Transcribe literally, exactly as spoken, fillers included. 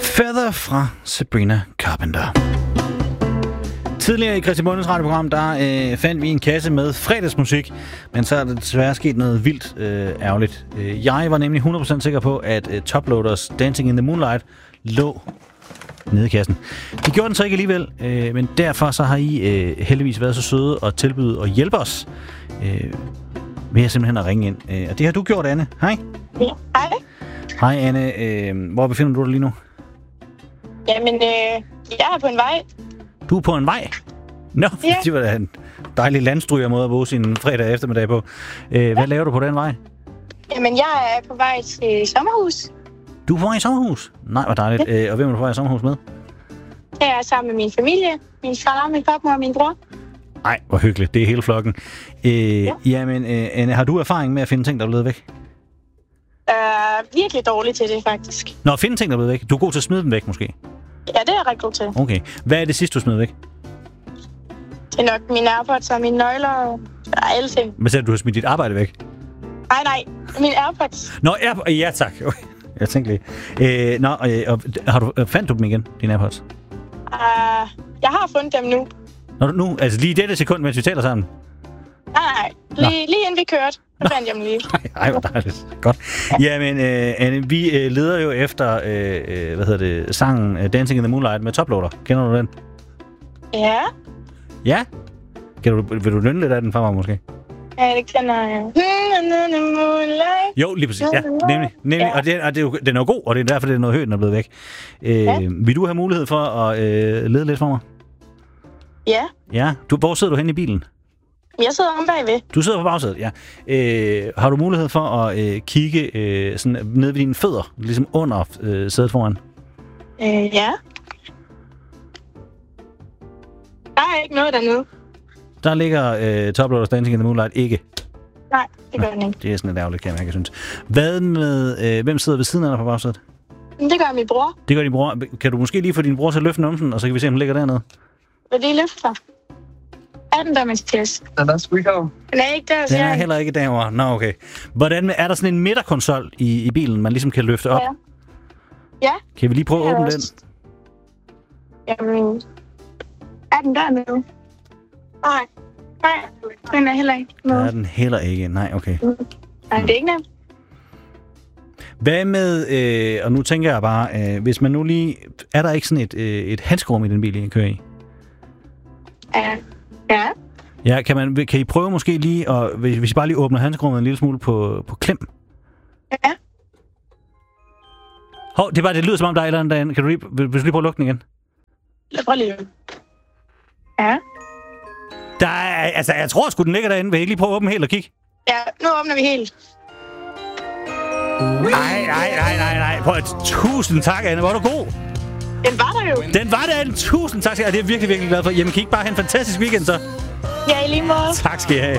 Feather fra Sabrina Carpenter. Tidligere i Kristi Bundes radioprogram, der øh, fandt vi en kasse med fredagsmusik, men så er der desværre sket noget vildt øh, ærgerligt. Jeg var nemlig hundrede procent sikker på, at øh, Toploaders Dancing in the Moonlight lå nede i kassen. De gjorde den så ikke alligevel, øh, men derfor så har I øh, heldigvis været så søde og tilbyde at hjælpe os øh, ved at simpelthen at ringe ind. Øh, og det har du gjort, Anne. Hej. Ja, hej. Hej, Anne. Øh, hvor befinder du dig lige nu? Jamen, øh, jeg er på en vej. Du er på en vej? Nå, ja. Det var da en dejlig landstryger måde at bruge sin fredag eftermiddag på. Øh, hvad ja. laver du på den vej? Jamen, jeg er på vej til sommerhus. Du er på vej i sommerhus? Nej, hvor dejligt. Ja. Øh, og hvem er du på vej i sommerhus med? Jeg er sammen med min familie. Min far, min papmor og min bror. Nej, hvor hyggeligt. Det er hele flokken. Øh, ja. Jamen, øh, Anne, har du erfaring med at finde ting, der er blevet væk? Jeg er virkelig dårlig til det, faktisk. Nå, finde ting, der er blevet væk. Du er god til at smide dem væk, måske? Ja, det er jeg ret god til. Okay. Hvad er det sidste, du smed væk? Det er nok mine AirPods og mine nøgler og alle ting. Hvad sagde du, du har smidt dit arbejde væk? Nej, nej. Mine AirPods. Nå, AirPods. Ja, tak. Okay. Jeg tænkte lige. Øh, nå, øh, og har du, fandt du dem igen, dine AirPods? Uh, jeg har fundet dem nu. Nå, nu? Altså lige i dette sekund, mens vi taler sammen? Nej, nej. Lige, lige inden vi kørte, så fandt jeg dem lige. Ej, hvor dejligt. Godt. Jamen, øh, Anne, vi øh, leder jo efter, øh, hvad hedder det, sangen uh, Dancing in the Moonlight med Toploader. Kender du den? Ja. Ja? Kan du, vil du nynne lidt af den fra mig, måske? Ja, det kender jeg. Jo, lige præcis. Ja, nemlig. nemlig. Ja. Og, det, og det er jo, den er jo god, og det er derfor, det er noget højt, den er blevet væk. Øh, ja. Vil du have mulighed for at øh, lede lidt for mig? Ja. Ja. Du, hvor sidder du henne i bilen? Jeg sidder om bagved. Du sidder på bagsædet, ja. Øh, har du mulighed for at øh, kigge øh, sådan ned ved dine fødder, ligesom under øh, sædet foran? Øh, ja. Der er ikke noget dernede. Der ligger øh, Toploaders Dancing in the Moonlight ikke. Nej, det gør den ikke. Det er sådan et ærgerligt, kan jeg mærke, synes. Hvad med, øh, hvem sidder ved siden af dig på bagsædet? Det gør min bror. Det gør din bror. Kan du måske lige få din bror til at løfte numsen, og så kan vi se, om den ligger dernede? Vil det løfte dig? Er den der, Mathias? Den er squeaker. Den er ikke der, Den er heller ikke derovre. Nå, okay. Hvordan er der sådan en midterkonsol i, i bilen, man ligesom kan løfte op? Ja. Ja. Kan vi lige prøve at åbne den? Jamen, er den dernede? Nej. Nej, den er heller ikke noget. Der er den heller ikke. Nej, okay. Mm. Nej, det er ikke nemt. Hvad med, øh, og nu tænker jeg bare, øh, hvis man nu lige, er der ikke sådan et, øh, et handskerum i den bil, I kører i? Ja. Ja. Ja, kan, man, kan I prøve måske lige, og hvis, hvis I bare lige åbner handskerummet en lille smule på, på klem? Ja. Hov, det er bare, det lyder som om, der er et eller andet derinde. Kan du lige, vil, vil du lige prøve at lukke den igen? Lad prøve lige. Ja. Der er, altså, jeg tror sgu, den ligger derinde. Vil I ikke lige prøve at åbne helt og kigge? Ja, nu åbner vi helt. Nej, nej, nej, nej, nej. Prøv at, tusind tak, Anne. Hvor er du god. Den var der jo. Den var der, Anne. Tusind tak. Det er jeg virkelig, virkelig glad for. Jamen, kan I ikke bare have en fantastisk weekend, så? Ja, i lige måde. Tak skal I have.